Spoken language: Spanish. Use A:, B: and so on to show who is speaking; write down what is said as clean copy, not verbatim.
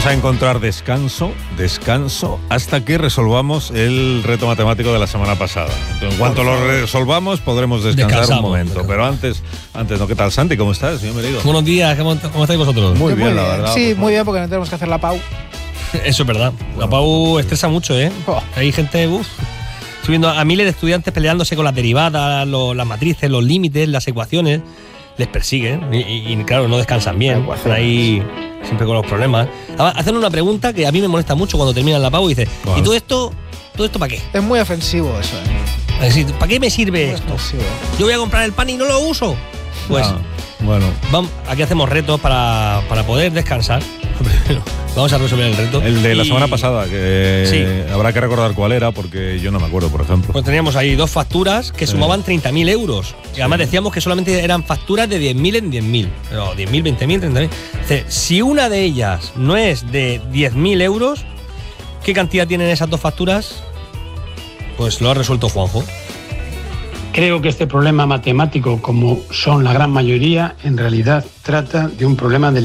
A: Vamos a encontrar descanso, hasta que resolvamos el reto matemático de la semana pasada. Entonces, en cuanto lo resolvamos, podremos descansar un momento. Pero antes, ¿no? ¿Qué tal, Santi? ¿Cómo estás? Bienvenido.
B: Buenos días, ¿cómo estáis vosotros?
A: Muy bien, la verdad.
C: Sí, muy bien, porque no tenemos que hacer la PAU.
B: Eso es verdad. La PAU estresa mucho, ¿eh? Hay gente, estoy viendo a miles de estudiantes peleándose con las derivadas, las matrices, los límites, las ecuaciones. Les persiguen y claro, no descansan bien. Están ahí siempre con los problemas. Hacen una pregunta que a mí me molesta mucho cuando terminan la PAU y dice, ¿y todo esto para qué?
C: Es muy ofensivo eso,
B: Es decir, ¿para qué me sirve esto?
C: Ofensivo.
B: Yo voy a comprar el pan y no lo uso. Pues
A: bueno,
B: aquí hacemos retos para poder descansar. Vamos a resolver el reto.
A: El de la semana pasada, que habrá que recordar cuál era, porque yo no me acuerdo, por ejemplo.
B: Pues teníamos ahí 2 facturas que sumaban 30.000 euros. Y además decíamos que solamente eran facturas de 10.000 en 10.000. Pero 10.000, 20.000, 30.000. Si una de ellas no es de 10.000 euros, ¿qué cantidad tienen esas 2 facturas? Pues lo ha resuelto Juanjo.
D: Creo que este problema matemático, como son la gran mayoría, en realidad trata de un problema del